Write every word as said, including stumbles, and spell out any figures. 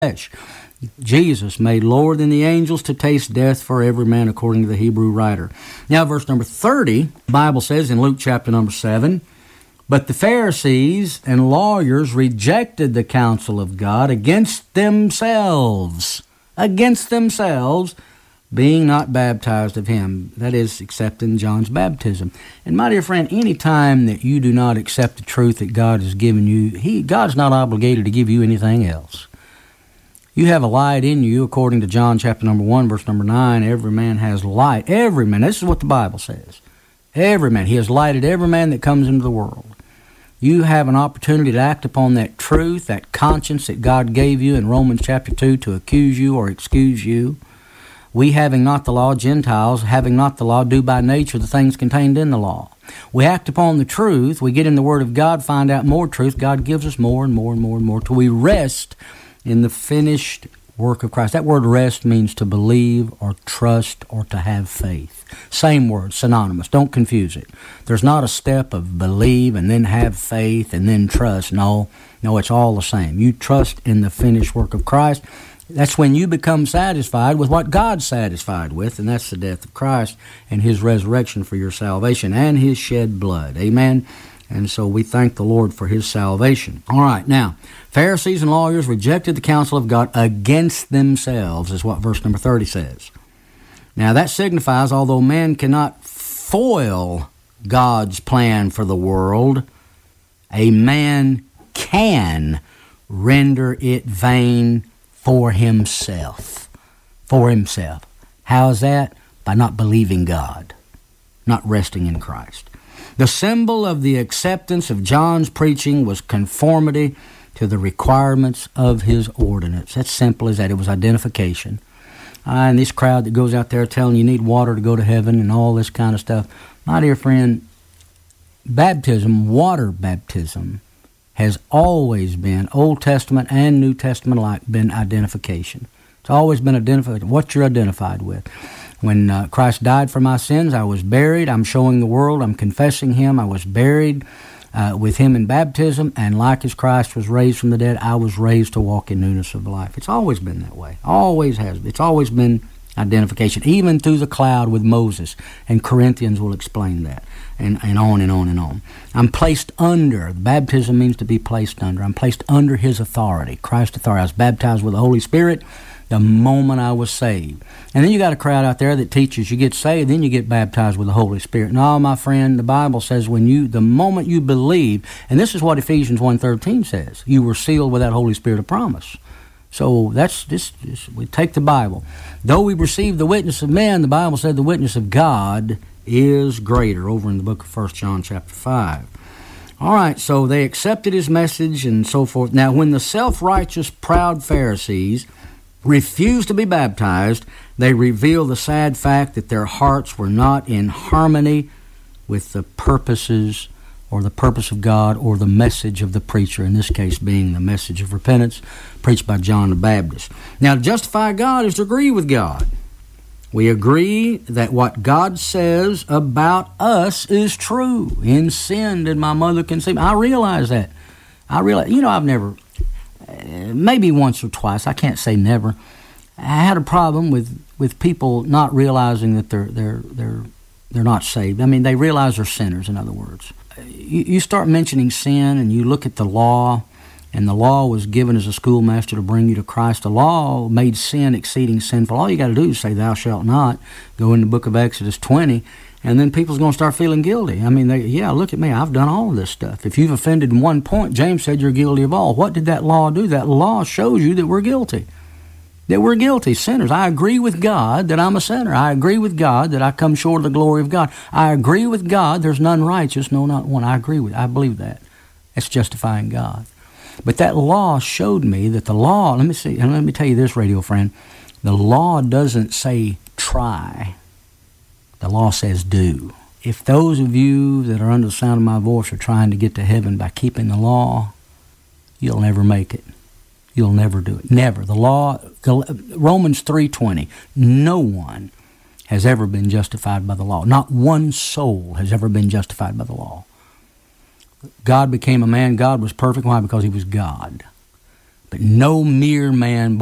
flesh. Jesus made lower than the angels to taste death for every man, according to the Hebrew writer. Now, verse number thirty, the Bible says in Luke chapter number seven, but the Pharisees and lawyers rejected the counsel of God against themselves, against themselves, being not baptized of him, that is, accepting John's baptism. And my dear friend, any time that you do not accept the truth that God has given you, he, God's not obligated to give you anything else. You have a light in you, according to John chapter number one, verse number nine. Every man has light. Every man. This is what the Bible says. Every man. He has lighted every man that comes into the world. You have an opportunity to act upon that truth, that conscience that God gave you in Romans chapter two to accuse you or excuse you. We, having not the law, Gentiles, having not the law, do by nature the things contained in the law. We act upon the truth. We get in the Word of God, find out more truth. God gives us more and more and more and more till we rest in the finished work of Christ. That word rest means to believe or trust or to have faith. Same word, synonymous. Don't confuse it. There's not a step of believe and then have faith and then trust. No, no, it's all the same. You trust in the finished work of Christ. That's when you become satisfied with what God's satisfied with, and that's the death of Christ and his resurrection for your salvation and his shed blood. Amen? And so we thank the Lord for his salvation. All right, now, Pharisees and lawyers rejected the counsel of God against themselves, is what verse number thirty says. Now, that signifies, although man cannot foil God's plan for the world, a man can render it vain for himself. For himself. How is that? By not believing God, not resting in Christ. The symbol of the acceptance of John's preaching was conformity to the requirements of his ordinance. That's simple as that. It was identification. Uh, and this crowd that goes out there telling you need water to go to heaven and all this kind of stuff. My dear friend, baptism, water baptism, has always been, Old Testament and New Testament alike, been identification. It's always been identified, what you're identified with. When uh, Christ died for my sins, I was buried. I'm showing the world, I'm confessing him. I was buried uh, with him in baptism, and like as Christ was raised from the dead, I was raised to walk in newness of life. It's always been that way. Always has. It's always been identification, even through the cloud with Moses, and Corinthians will explain that, and, and on and on and on. I'm placed under. Baptism means to be placed under. I'm placed under his authority, Christ's authority. I was baptized with the Holy Spirit the moment I was saved. And then you got a crowd out there that teaches you get saved, then you get baptized with the Holy Spirit. No, my friend, the Bible says when you, the moment you believe, and this is what Ephesians one thirteen says, you were sealed with that Holy Spirit of promise. So that's this, this. We take the Bible. Though we receive the witness of men, the Bible said the witness of God is greater, over in the book of First John chapter five. All right, so they accepted his message and so forth. Now, when the self-righteous, proud Pharisees refused to be baptized, they reveal the sad fact that their hearts were not in harmony with the purposes or the purpose of God or the message of the preacher, in this case being the message of repentance preached by John the Baptist. Now, to justify God is to agree with God. We agree that what God says about us is true. In sin did my mother conceive. I realize that. I realize, you know, I've never, maybe once or twice, I can't say never, I had a problem with, with people not realizing that they're they're they're they're not saved. I mean, they realize they're sinners, in other words. You, you start mentioning sin and you look at the law, and the law was given as a schoolmaster to bring you to Christ. The law made sin exceeding sinful. All you got to do is say, thou shalt not. Go in the book of Exodus twenty, and then people's going to start feeling guilty. I mean, they, yeah, look at me. I've done all of this stuff. If you've offended in one point, James said you're guilty of all. What did that law do? That law shows you that we're guilty. That we're guilty, sinners. I agree with God that I'm a sinner. I agree with God that I come short of the glory of God. I agree with God there's none righteous, no, not one. I agree with I believe that. That's justifying God. But that law showed me that the law, let me see, and let me tell you this, radio friend, the law doesn't say try. The law says do. If those of you that are under the sound of my voice are trying to get to heaven by keeping the law, you'll never make it. You'll never do it. Never. The law, Romans three twenty, no one has ever been justified by the law. Not one soul has ever been justified by the law. God became a man. God was perfect. Why? Because he was God. but no mere man